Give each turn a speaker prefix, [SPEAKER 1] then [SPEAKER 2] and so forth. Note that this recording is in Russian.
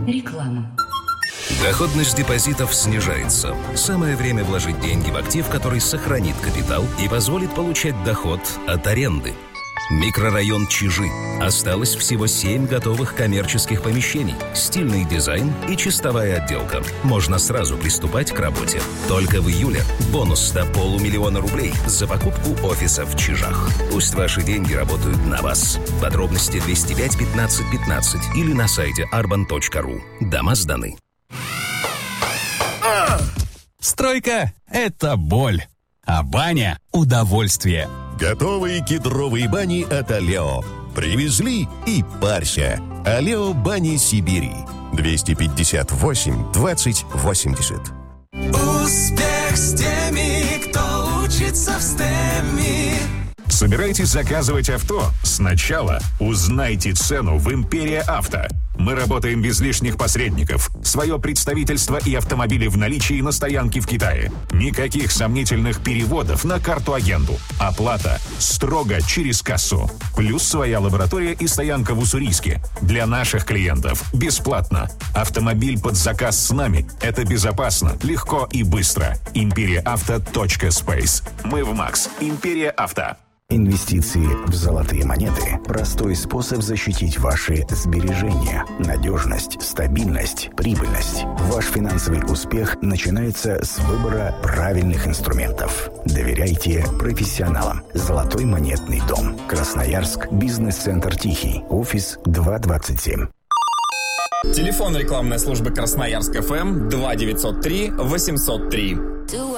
[SPEAKER 1] Реклама.
[SPEAKER 2] Доходность депозитов снижается. Самое время вложить деньги в актив, который сохранит капитал и позволит получать доход от аренды. Микрорайон Чижи. Осталось всего 7 готовых коммерческих помещений, стильный дизайн и чистовая отделка. Можно сразу приступать к работе. Только в июле бонус до 500 000 рублей за покупку офиса в Чижах. Пусть ваши деньги работают на вас. Подробности 205 15 15 или на сайте arban.ru. Дома сданы.
[SPEAKER 3] Стройка – это боль, а баня – удовольствие.
[SPEAKER 4] Готовые кедровые бани от Алео. Привезли и парься. Алео бани Сибири. 258 20 80.
[SPEAKER 5] Успех с теми, кто учится в STEM.
[SPEAKER 6] Собираетесь заказывать авто? Сначала узнайте цену в «Империя Авто». Мы работаем без лишних посредников. Свое представительство и автомобили в наличии на стоянке в Китае. Никаких сомнительных переводов на карту-агенту. Оплата строго через кассу. Плюс своя лаборатория и стоянка в Уссурийске. Для наших клиентов бесплатно. Автомобиль под заказ с нами – это безопасно, легко и быстро. ImperiaAuto.space. Мы в МАКС. Империя Авто.
[SPEAKER 7] Инвестиции в золотые монеты – простой способ защитить ваши сбережения. Надежность, стабильность, прибыльность. Ваш финансовый успех начинается с выбора правильных инструментов. Доверяйте профессионалам. Золотой монетный дом. Красноярск. Бизнес-центр «Тихий». Офис 227.
[SPEAKER 8] Телефон рекламной службы Красноярск ФМ 2903 803.